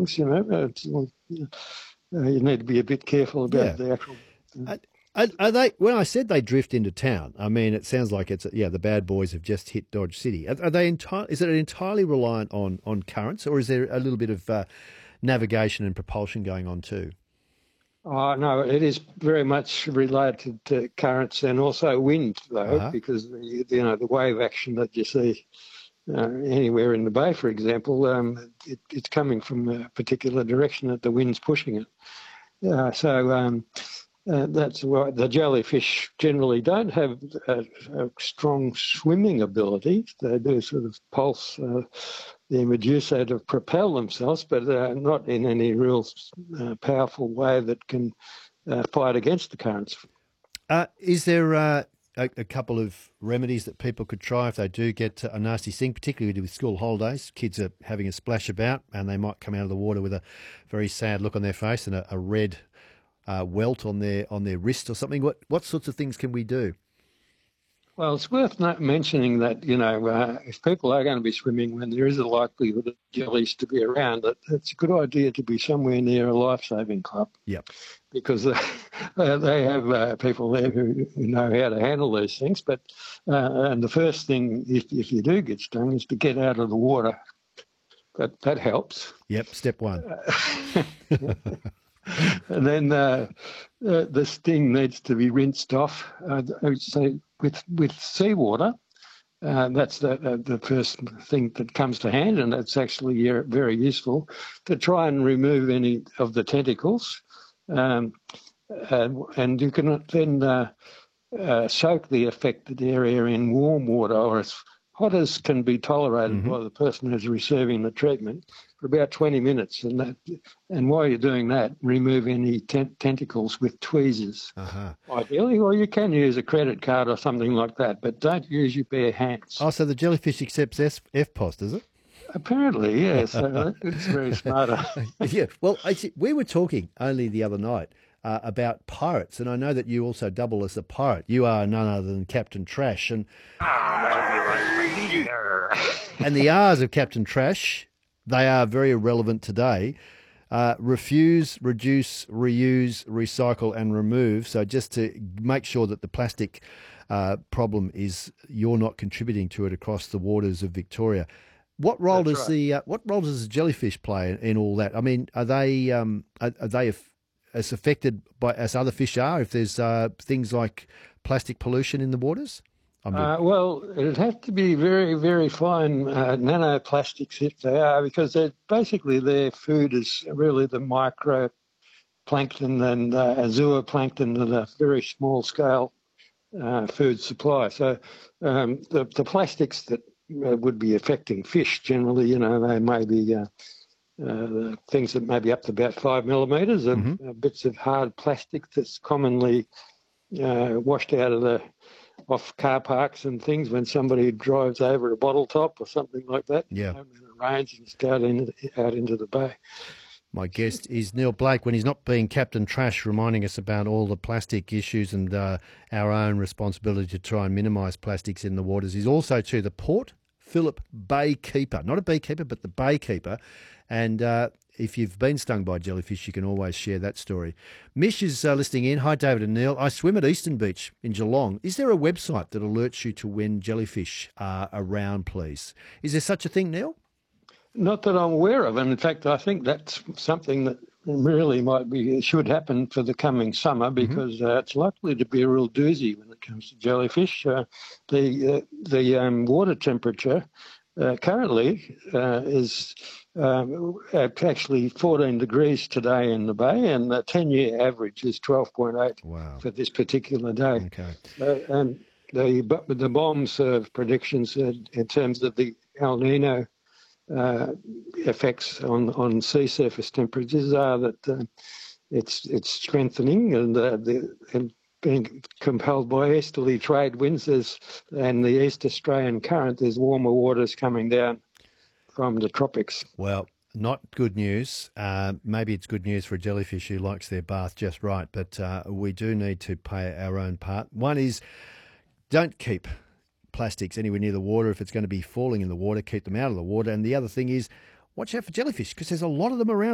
things. You need to be a bit careful about Yeah. the actual. Are they? When I said they drift into town, I mean it sounds like it's the bad boys have just hit Dodge City. Are they Is it entirely reliant on currents, or is there a little bit of navigation and propulsion going on too? Oh, no, it is very much related to currents and also wind, Uh though, huh. because the wave action that you see anywhere in the bay, for example, it's coming from a particular direction that the wind's pushing it. That's why the jellyfish generally don't have a strong swimming ability. They do sort of pulse the medusa to propel themselves, but not in any real powerful way that can fight against the currents. Is there a couple of remedies that people could try if they do get a nasty sting, particularly with school holidays? Kids are having a splash about, and they might come out of the water with a very sad look on their face and a red welt on their wrist or something. What sorts of things can we do? Well, it's worth mentioning that, if people are going to be swimming when there is a likelihood of jellies to be around, it's a good idea to be somewhere near a lifesaving club Yep. because they have people there who know how to handle these things. And the first thing, if you do get stung, is to get out of the water. That helps. Yep. Step one. And then the sting needs to be rinsed off. I would say with seawater. That's the first thing that comes to hand, and that's actually very useful to try and remove any of the tentacles. And you can then soak the affected area in warm water, or as hot as can be tolerated by the person who's receiving the treatment, for about 20 minutes. And while you're doing that, remove any tentacles with tweezers, ideally, or you can use a credit card or something like that, but don't use your bare hands. Oh, so the jellyfish accepts FPOS, does it? Apparently, yes. It's very smarter. Yeah. Well, we were talking only the other night about pirates, and I know that you also double as a pirate. You are none other than Captain Trash, and and the R's of Captain Trash, they are very relevant today. Refuse, reduce, reuse, recycle, and remove. So just to make sure that the plastic problem is you're not contributing to it across the waters of Victoria. What role That's does right. what role does the jellyfish play in all that? I mean, are they as affected by as other fish are if there's things like plastic pollution in the waters? Well, it'd have to be very, very fine nanoplastics if they are, because basically their food is really the microplankton and zooplankton at a very small scale food supply. So the plastics that would be affecting fish generally, they may be things that may be up to about 5 millimetres of bits of hard plastic that's commonly washed out off car parks and things when somebody drives over a bottle top or something like that. Yeah. And it rains and it's out into the bay. My guest is Neil Blake when he's not being Captain Trash, reminding us about all the plastic issues and our own responsibility to try and minimise plastics in the waters. He's also to the Port Phillip Bay Keeper, not a beekeeper, but the Bay Keeper. And if you've been stung by jellyfish, you can always share that story. Mish is listening in. Hi, David and Neil. I swim at Eastern Beach in Geelong. Is there a website that alerts you to when jellyfish are around, please? Is there such a thing, Neil? Not that I'm aware of. And in fact, I think that's something that really should happen for the coming summer because it's likely to be a real doozy when it comes to jellyfish. The water temperature currently is actually 14 degrees today in the bay, and the 10-year average is 12.8 for this particular day. Okay. And the bombs predictions in terms of the El Nino effects on sea surface temperatures are that it's strengthening and being compelled by easterly trade winds and the East Australian current, there's warmer waters coming down from the tropics. Well, not good news. Maybe it's good news for a jellyfish who likes their bath just right, but we do need to play our own part. One is don't keep plastics anywhere near the water. If it's going to be falling in the water, keep them out of the water. And the other thing is watch out for jellyfish because there's a lot of them around.